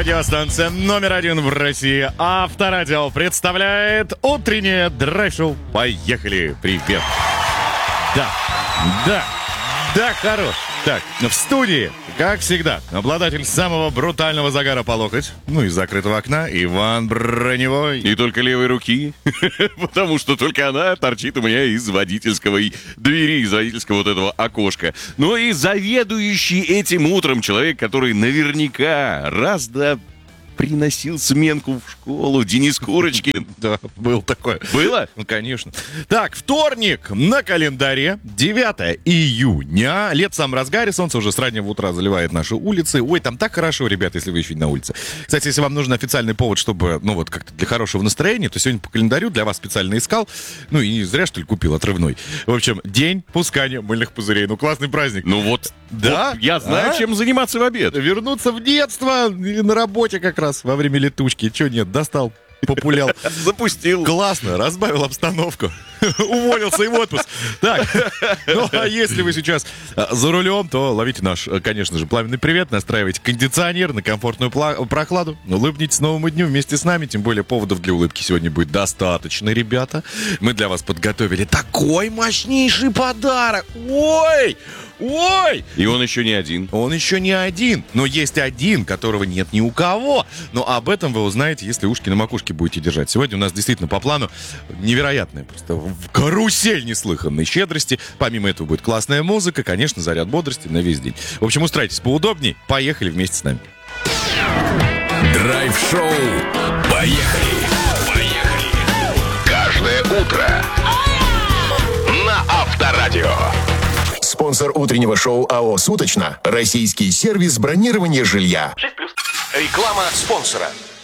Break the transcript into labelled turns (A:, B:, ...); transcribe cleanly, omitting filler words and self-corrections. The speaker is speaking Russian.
A: Радиостанция номер 1 в России Авторадио представляет утреннее драйв-шоу. Поехали! Привет! Да, хорош. Так, в студии, как всегда, обладатель самого брутального загара по локоть, ну и закрытого окна, Иван Броневой.
B: И только левой руки, потому что только она торчит у меня из водительского двери, из водительского вот этого окошка. Ну и заведующий этим утром человек, который наверняка приносил сменку в школу, Денис Курочкин.
A: Да, был такое.
B: Было?
A: Ну, конечно. Так, вторник на календаре, 9 июня. Лет в самом разгаре, солнце уже с раннего утра заливает наши улицы. Ой, там так хорошо, ребята, если вы еще не на улице. Кстати, если вам нужен официальный повод, чтобы, ну вот, как-то для хорошего настроения, то сегодня по календарю для вас специально искал. Ну и не зря, что ли, купил отрывной. В общем, день пускания мыльных пузырей. Ну, классный праздник.
B: Ну вот,
A: да?
B: Вот я знаю, чем заниматься в обед.
A: Вернуться в детство или на работе как раз во время летучки. Че нет, достал, популял.
B: Запустил.
A: Классно, разбавил обстановку. Уволился и в отпуск. Так, ну а если вы сейчас за рулем, то ловите наш, конечно же, пламенный привет, настраивайте кондиционер на комфортную прохладу, улыбнитесь новому дню вместе с нами, тем более поводов для улыбки сегодня будет достаточно, ребята. Мы для вас подготовили такой мощнейший подарок. Ой!
B: И он еще не один.
A: Он еще не один, но есть один, которого нет ни у кого. Но об этом вы узнаете, если ушки на макушке будете держать. Сегодня у нас действительно по плану невероятная, просто карусель неслыханной щедрости. Помимо этого будет классная музыка, конечно, заряд бодрости на весь день. В общем, устраивайтесь поудобнее, поехали вместе с нами.
C: Драйв-шоу. Поехали! Каждое утро на Авторадио. Спонсор утреннего шоу АО «Суточно» – российский сервис бронирования жилья. 6+. Реклама спонсора.